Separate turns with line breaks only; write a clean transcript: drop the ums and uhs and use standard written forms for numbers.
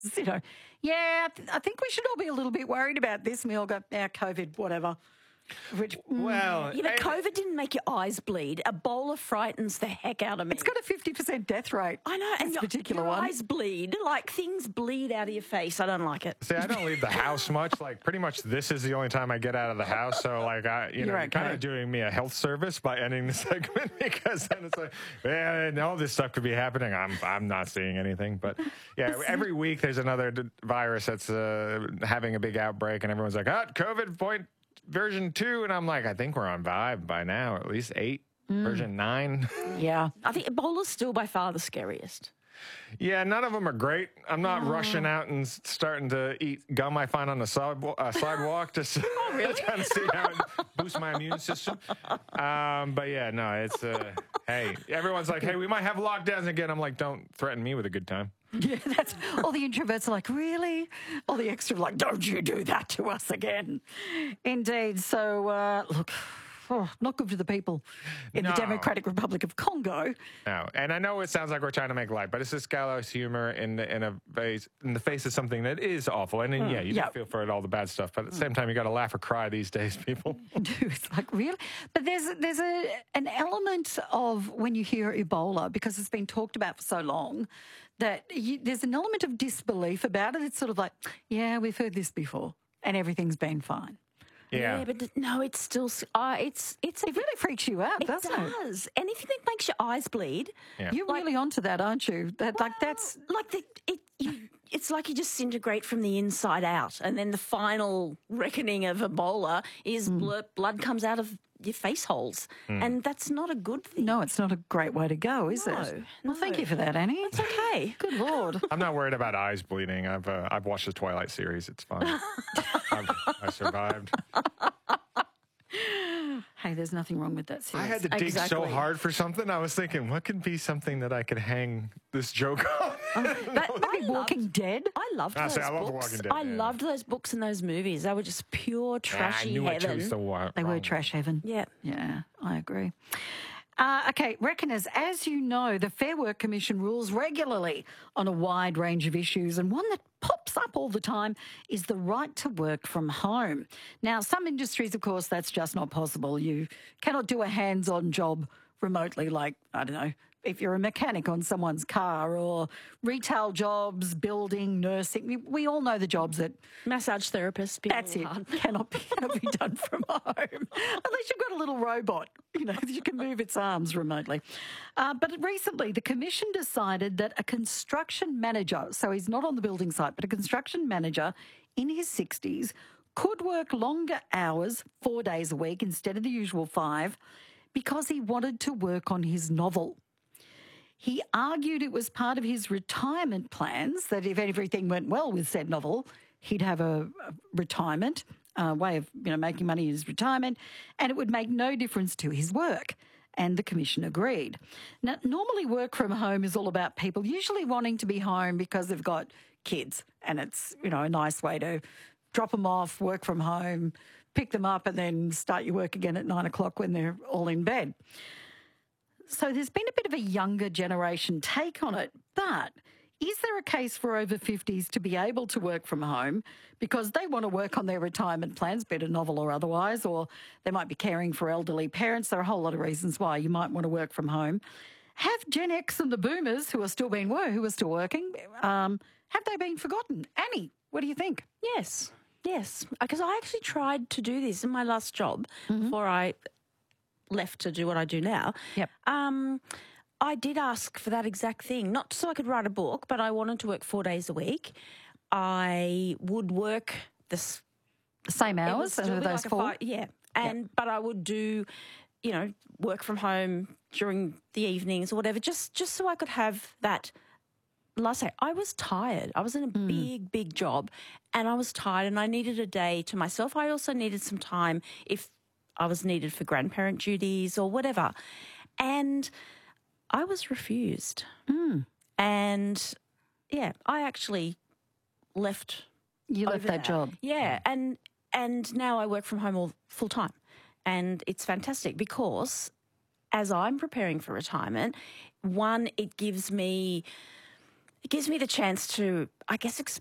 You know, yeah, I think we should all be a little bit worried about this. And we all go, COVID, whatever. Which,
well,
yeah, but COVID didn't make your eyes bleed. Ebola frightens the heck out of me.
It's got a 50% death rate.
I know, and
particular
your
one.
eyes bleed. Like, things bleed out of your face. I don't like it.
See, I don't leave the house much. Like, pretty much this is the only time I get out of the house. So, like, you're kind of doing me a health service by ending the segment, because then it's like, man, all this stuff could be happening. I'm not seeing anything. But, yeah, every week there's another virus that's having a big outbreak, and everyone's like, COVID version 2, and I'm like, I think we're on Vibe by now, at least 8, version 9.
Yeah.
I think Ebola's still by far the scariest.
Yeah, none of them are great. I'm not rushing out and starting to eat gum I find on the sidewalk just trying to see how it boosts my immune system. But yeah, no, it's, hey, everyone's like, hey, we might have lockdowns again. I'm like, don't threaten me with a good time.
Yeah, that's all the introverts are like, really? All the extrovs are like, don't you do that to us again. Indeed. So, look, not good for the people in the Democratic Republic of Congo.
No, and I know it sounds like we're trying to make light, but it's just gallows humor in the face of something that is awful. And then, you do feel for it, all the bad stuff, but at the same time, you got to laugh or cry these days, people.
It's like, really? But there's an element of when you hear Ebola, because it's been talked about for so long, that there's an element of disbelief about it. It's sort of like, yeah, we've heard this before, and everything's been fine.
Yeah,
but no, it's still it
really freaks you out, doesn't it?
It does. Anything that makes your eyes bleed.
Yeah.
You're really onto that, aren't you?
It's like you disintegrate from the inside out, and then the final reckoning of Ebola is blood comes out of your face holes, and that's not a good thing.
No, it's not a great way to go, is it? Well, thank you for that, Annie.
It's okay.
Good Lord.
I'm not worried about eyes bleeding. I've watched the Twilight series. It's fine. I survived.
Hey, there's nothing wrong with that series.
I had to dig so hard for something. I was thinking, what could be something that I could hang this joke on?
Maybe Walking Dead.
I loved those books.
I love Walking Dead.
I loved those books and those movies. They were just pure trashy heaven.
They were trash heaven.
Yeah.
Yeah, I agree. Okay, reckoners, as you know, the Fair Work Commission rules regularly on a wide range of issues, and one that pops up all the time is the right to work from home. Now, some industries, of course, that's just not possible. You cannot do a hands-on job remotely, like, I don't know, if you're a mechanic on someone's car, or retail jobs, building, nursing. We all know the jobs that...
Massage therapist.
That's it. Cannot be done from home. Unless you've got a little robot, that you can move its arms remotely. But recently, the Commission decided that a construction manager, so he's not on the building site, but a construction manager in his 60s could work longer hours, 4 days a week instead of the usual 5, because he wanted to work on his novel. He argued it was part of his retirement plans, that if everything went well with said novel, he'd have a retirement, way of making money in his retirement, and it would make no difference to his work. And the Commission agreed. Now, normally work from home is all about people usually wanting to be home because they've got kids, and it's, a nice way to drop them off, work from home, pick them up, and then start your work again at 9 o'clock when they're all in bed. So there's been a bit of a younger generation take on it, but is there a case for over 50s to be able to work from home because they want to work on their retirement plans, be it a novel or otherwise, or they might be caring for elderly parents? There are a whole lot of reasons why you might want to work from home. Have Gen X and the boomers who are still working, have they been forgotten? Annie, what do you think?
Yes, because I actually tried to do this in my last job before I left to do what I do now.
Yep.
I did ask for that exact thing, not so I could write a book, but I wanted to work 4 days a week. I would work the
same hours over those 4?
But I would do, work from home during the evenings or whatever, just so I could have that. Last day, I was tired. I was in a big job, and I was tired, and I needed a day to myself. I also needed some time if I was needed for grandparent duties or whatever. And I was refused. And, I actually left.
You left that job?
Yeah, and now I work from home all full time. And it's fantastic because as I'm preparing for retirement, one, it gives me it gives me the chance to, I guess,